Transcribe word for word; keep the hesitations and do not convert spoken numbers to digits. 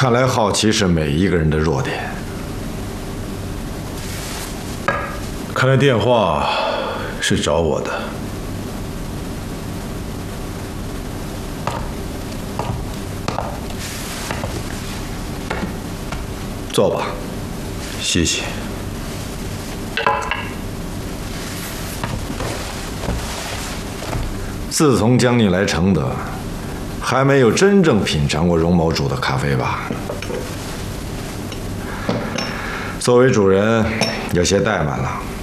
看来好奇是每一个人的弱点。 看来电话是找我的。 坐吧。 谢谢。 自从将你来承德，还没有真正品尝过荣某煮的咖啡吧？作为主人，有些怠慢了。